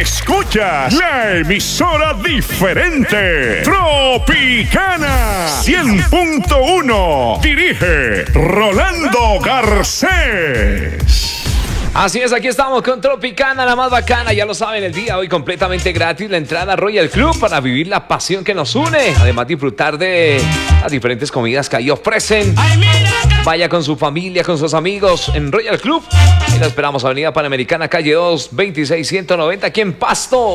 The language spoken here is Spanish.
Escuchas la emisora diferente. Tropicana 100.1. Dirige Rolando Garcés. Así es, aquí estamos con Tropicana, la más bacana. Ya lo saben, el día de hoy completamente gratis la entrada a Royal Club para vivir la pasión que nos une. Además, disfrutar de las diferentes comidas que ahí ofrecen. Vaya con su familia, con sus amigos en Royal Club. Y lo esperamos, Avenida Panamericana, calle 2, 26 190, aquí en Pasto.